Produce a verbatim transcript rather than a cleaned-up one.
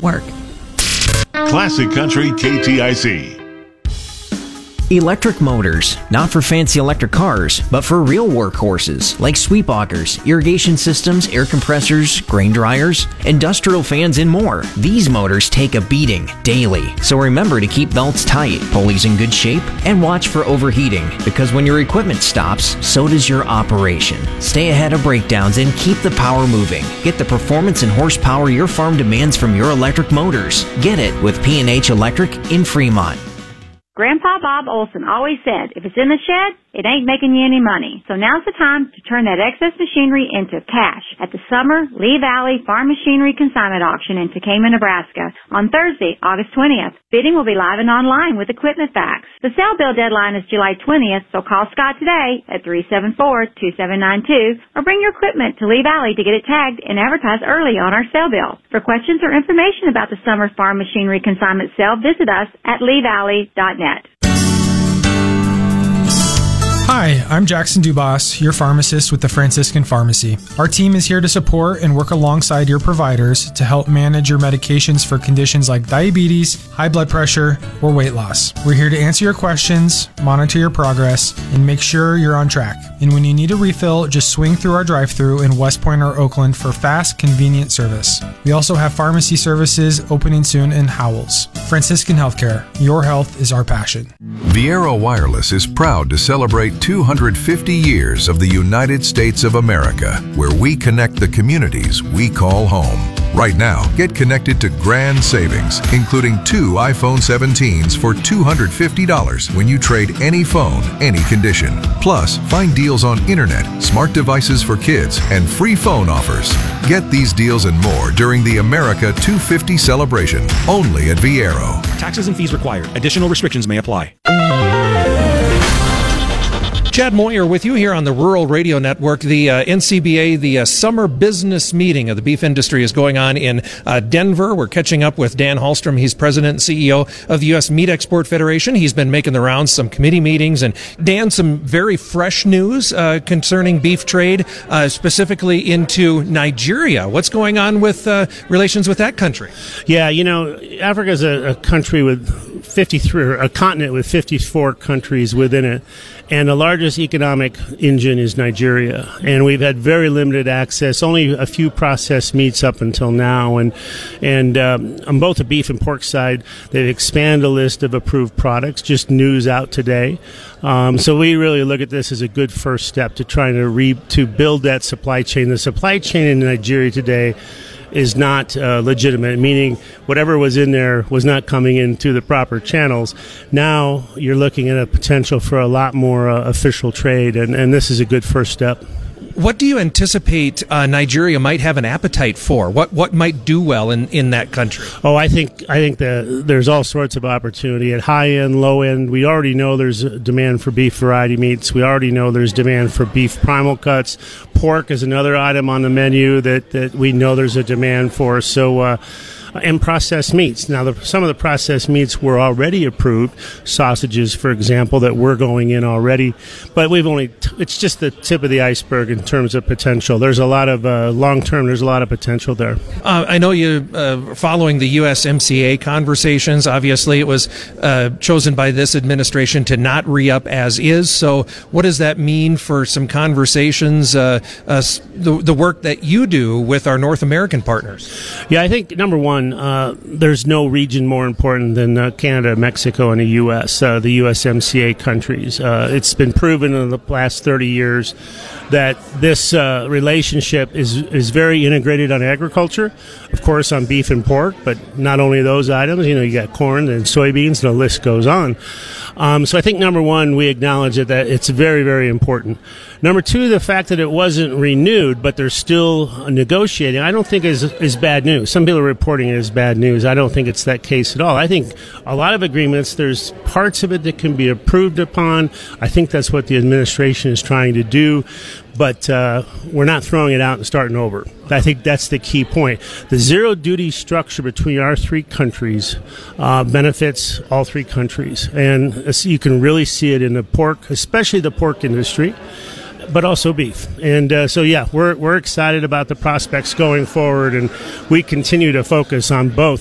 Network. Classic Country K T I C. Electric motors, not for fancy electric cars, but for real workhorses like sweep augers, irrigation systems, air compressors, grain dryers, industrial fans, and more. These motors take a beating daily, so remember to keep belts tight, pulleys in good shape, and watch for overheating, because when your equipment stops, so does your operation. Stay ahead of breakdowns and keep the power moving. Get the performance and horsepower your farm demands from your electric motors. Get it with P and H Electric in Fremont. Grandpa Bob Olson always said, if it's in the shed, it ain't making you any money. So now's the time to turn that excess machinery into cash at the Summer Lee Valley Farm Machinery Consignment Auction in Tekamah, Nebraska on Thursday, August twentieth. Bidding will be live and online with equipment facts. The sale bill deadline is July twentieth, so call Scott today at three seven four, two seven nine two or bring your equipment to Lee Valley to get it tagged and advertised early on our sale bill. For questions or information about the Summer Farm Machinery Consignment Sale, visit us at lee valley dot net. Hi, I'm Jackson Dubas, your pharmacist with the Franciscan Pharmacy. Our team is here to support and work alongside your providers to help manage your medications for conditions like diabetes, high blood pressure, or weight loss. We're here to answer your questions, monitor your progress, and make sure you're on track. And when you need a refill, just swing through our drive-thru in West Point or Oakland for fast, convenient service. We also have pharmacy services opening soon in Howells. Franciscan Healthcare, your health is our passion. Viero Wireless is proud to celebrate two hundred fifty years of the United States of America, where we connect the communities we call home. Right now, get connected to grand savings, including two iPhone seventeens for two hundred fifty dollars when you trade any phone, any condition. Plus, find deals on internet, smart devices for kids, and free phone offers. Get these deals and more during the America two fifty celebration, only at Viero. Taxes and fees required. Additional restrictions may apply. Chad Moyer with you here on the Rural Radio Network. The uh, N C B A, the uh, summer business meeting of the beef industry is going on in uh, Denver. We're catching up with Dan Hallstrom. He's president and C E O of the U S Meat Export Federation. He's been making the rounds, some committee meetings. And Dan, some very fresh news uh, concerning beef trade, uh, specifically into Nigeria. What's going on with uh, relations with that country? Yeah, you know, Africa is a, a country with fifty-three, or a continent with fifty-four countries within it. And the largest economic engine is Nigeria. And we've had very limited access, only a few processed meats up until now. And and um, on both the beef and pork side, they've expanded the list of approved products, just news out today. Um, so we really look at this as a good first step to trying to, re- to build that supply chain. The supply chain in Nigeria today is not uh, legitimate, meaning whatever was in there was not coming into the proper channels. Now you're looking at a potential for a lot more uh, official trade, and, and this is a good first step. What do you anticipate uh, Nigeria might have an appetite for? What what might do well in, in that country? Oh, I think I think that there's all sorts of opportunity at high end, low end. We already know there's a demand for beef variety meats. We already know there's demand for beef primal cuts. Pork is another item on the menu that, that we know there's a demand for. So. Uh, And processed meats. Now, the, some of the processed meats were already approved. Sausages, for example, that were going in already. But we've only, t- it's just the tip of the iceberg in terms of potential. There's a lot of, uh, long term, there's a lot of potential there. Uh, I know you, uh, following the U S M C A conversations, obviously it was uh, chosen by this administration to not re-up as is. So what does that mean for some conversations, uh, uh, the, the work that you do with our North American partners? Yeah, I think, number one, Uh, there's no region more important than uh, Canada, Mexico, and the U S, uh, the U S M C A countries. Uh, it's been proven in the last thirty years that this uh, relationship is is very integrated on agriculture, of course, on beef and pork, but not only those items. You know, you got corn and soybeans, and the list goes on. Um, so I think, number one, we acknowledge that, that it's very, very important. Number two, the fact that it wasn't renewed, but they're still negotiating, I don't think is is bad news. Some people are reporting it as bad news. I don't think it's that case at all. I think a lot of agreements, there's parts of it that can be approved upon. I think that's what the administration is trying to do. But uh, we're not throwing it out and starting over. I think that's the key point. The zero duty structure between our three countries uh, benefits all three countries. And you can really see it in the pork, especially the pork industry, but also beef. And uh, so, yeah, we're we're excited about the prospects going forward, and we continue to focus on both